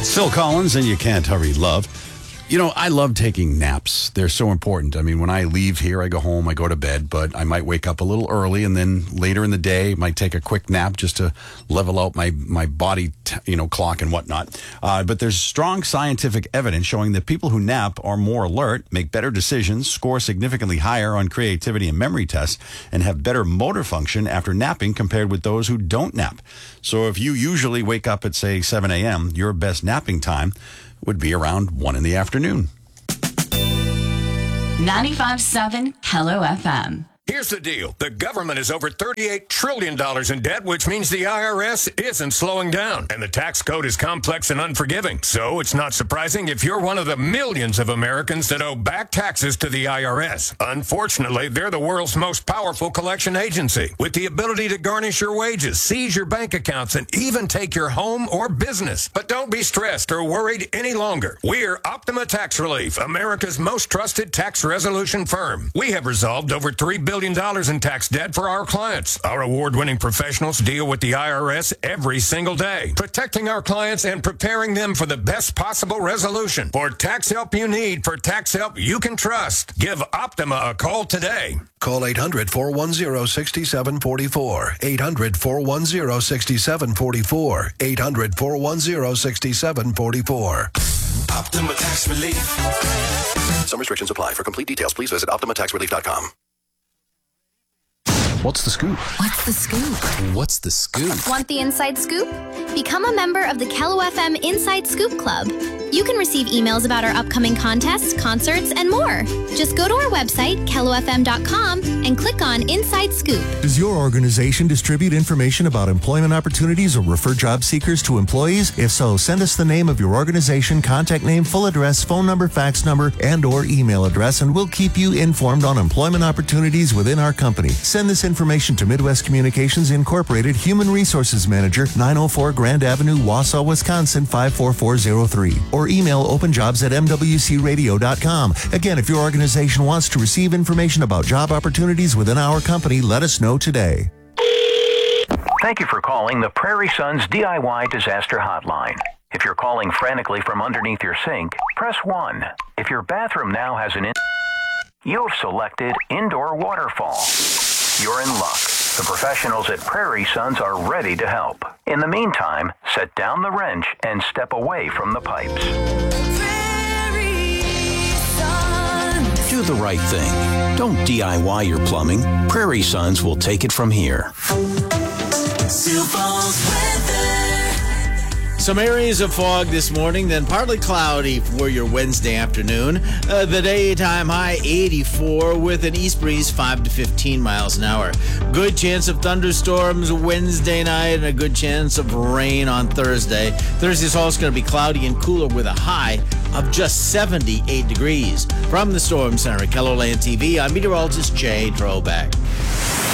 It's Phil Collins, and You Can't Hurry Love. You know, I love taking naps. They're so important. I mean, when I leave here, I go home, I go to bed, but I might wake up a little early, and then later in the day, might take a quick nap just to level out my body, clock and whatnot. But there's strong scientific evidence showing that people who nap are more alert, make better decisions, score significantly higher on creativity and memory tests, and have better motor function after napping compared with those who don't nap. So if you usually wake up at, say, 7 a.m., your best napping time would be around 1 in the afternoon. 95.7 Hello FM. Here's the deal. The government is over $38 trillion in debt, which means the IRS isn't slowing down. And the tax code is complex and unforgiving. So it's not surprising if you're one of the millions of Americans that owe back taxes to the IRS. Unfortunately, they're the world's most powerful collection agency, with the ability to garnish your wages, seize your bank accounts, and even take your home or business. But don't be stressed or worried any longer. We're Optima Tax Relief, America's most trusted tax resolution firm. We have resolved over $3 billion in tax debt for our clients. Our award-winning professionals deal with the IRS every single day, protecting our clients and preparing them for the best possible resolution. For tax help you need, for tax help you can trust, give Optima a call today. Call 800-410-6744. 800-410-6744. 800-410-6744. Optima Tax Relief. Some restrictions apply. For complete details, please visit OptimaTaxRelief.com. What's the scoop? What's the scoop? What's the scoop? Want the inside scoop? Become a member of the Kello FM Inside Scoop Club. You can receive emails about our upcoming contests, concerts, and more. Just go to our website, kellofm.com, and click on Inside Scoop. Does your organization distribute information about employment opportunities or refer job seekers to employees? If so, send us the name of your organization, contact name, full address, phone number, fax number, and or email address, and we'll keep you informed on employment opportunities within our company. Send this information to Midwest Communications Incorporated, Human Resources Manager, 904 Grand Avenue, Wausau, Wisconsin, 54403. Or email openjobs@mwcradio.com. Again, if your organization wants to receive information about job opportunities within our company, let us know today. Thank you for calling the Prairie Sons DIY Disaster Hotline. If you're calling frantically from underneath your sink, press 1. If your bathroom now has you've selected indoor waterfall. You're in luck. The professionals at Prairie Sons are ready to help. In the meantime, set down the wrench and step away from the pipes. Do the right thing. Don't DIY your plumbing. Prairie Sons will take it from here. Some areas of fog this morning, then partly cloudy for your Wednesday afternoon. The daytime high 84 with an east breeze 5 to 15 miles an hour. Good chance of thunderstorms Wednesday night and a good chance of rain on Thursday. Thursday's also going to be cloudy and cooler with a high of just 78 degrees. From the Storm Center at KELOLAND TV, I'm meteorologist Jay Drobeck.